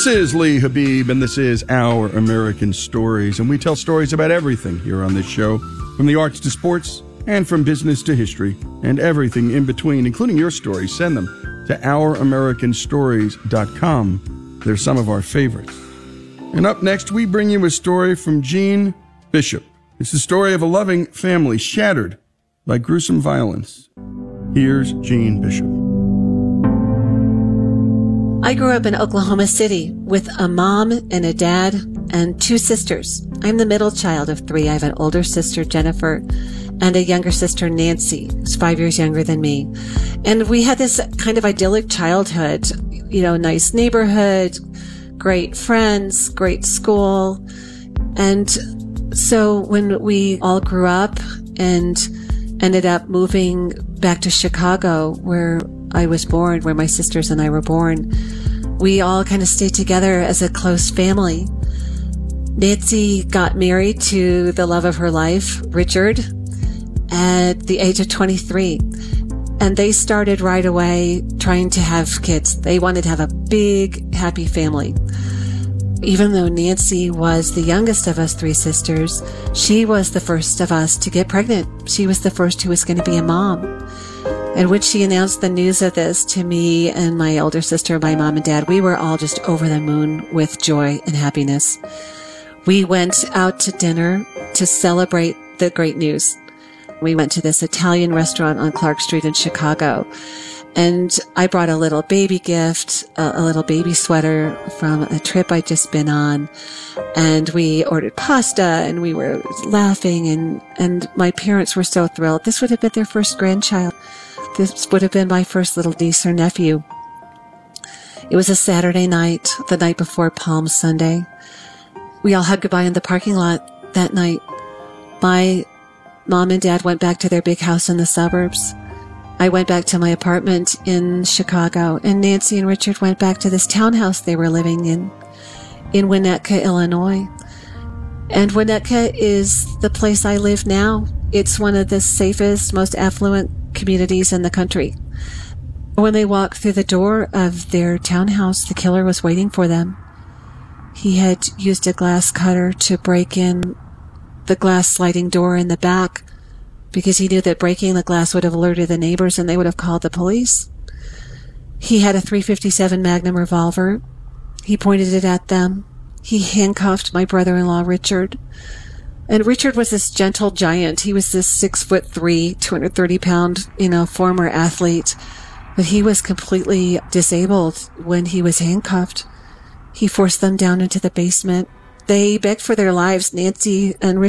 This is Lee Habib, and this is Our American Stories, and we tell stories about everything here on this show, from the arts to sports, and from business to history, and everything in between, including your stories. Send them to ouramericanstories.com. They're some of our favorites. And up next, we bring you a story from Jean Bishop. It's the story of a loving family shattered by gruesome violence. Here's Jean Bishop. I grew up in Oklahoma City with a mom and a dad and two sisters. I'm the middle child of three. I have an older sister, Jennifer, and a younger sister, Nancy, who's 5 years younger than me. And we had this kind of idyllic childhood, nice neighborhood, great friends, great school. And so when we all grew up and ended up moving back to Chicago, where I was born, where my sisters and I were born, we all kind of stayed together as a close family. Nancy got married to the love of her life, Richard, at the age of 23. And they started right away trying to have kids. They wanted to have a big, happy family. Even though Nancy was the youngest of us three sisters, she was the first of us to get pregnant. She was the first who was going to be a mom. And when she announced the news of this to me and my older sister, my mom and dad, we were all just over the moon with joy and happiness. We went out to dinner to celebrate the great news. We went to this Italian restaurant on Clark Street in Chicago. And I brought a little baby gift, a little baby sweater from a trip I'd just been on. And we ordered pasta and we were laughing and my parents were so thrilled. This would have been their first grandchild. This would have been my first little niece or nephew. It was a Saturday night, the night before Palm Sunday. We all hugged goodbye in the parking lot that night. My mom and dad went back to their big house in the suburbs. I went back to my apartment in Chicago, and Nancy and Richard went back to this townhouse they were living in Winnetka, Illinois. And Winnetka is the place I live now. It's one of the safest, most affluent communities in the country. When they walked through the door of their townhouse, the killer was waiting for them. He had used a glass cutter to break in the glass sliding door in the back because he knew that breaking the glass would have alerted the neighbors and they would have called the police. He had a .357 Magnum revolver. He pointed it at them. He handcuffed my brother-in-law, Richard. And Richard was this gentle giant. He was this 6'3", 230-pound, former athlete. But he was completely disabled when he was handcuffed. He forced them down into the basement. They begged for their lives. Nancy and